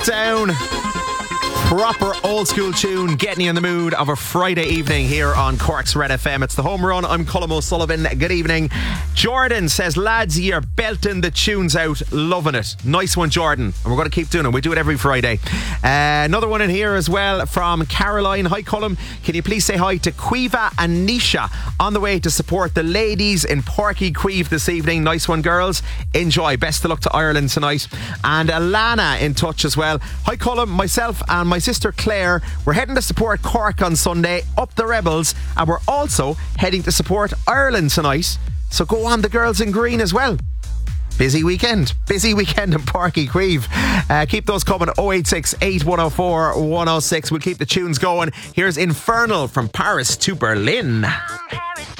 Down. Proper old school tune, getting you in the mood of a Friday evening here on Cork's Red FM. It's the home run. I'm Colm O'Sullivan. Good evening. Jordan says, lads, you're belting the tunes out. Loving it. Nice one, Jordan. And we're going to keep doing it. We do it every Friday. Another one in here as well from Caroline. Hi, Colm. Can you please say hi to Quiva and Nisha on the way to support the ladies in Porky Queeve this evening? Nice one, girls. Enjoy. Best of luck to Ireland tonight. And Alana in touch as well. Hi, Colm. Myself and my sister Claire, we're heading to support Cork on Sunday, up the Rebels, and we're also heading to support Ireland tonight. So go on, the girls in green as well. Busy weekend in Porky Queeve. Keep those coming. 086 8104 106. We'll keep the tunes going. Here's Infernal from Paris to Berlin.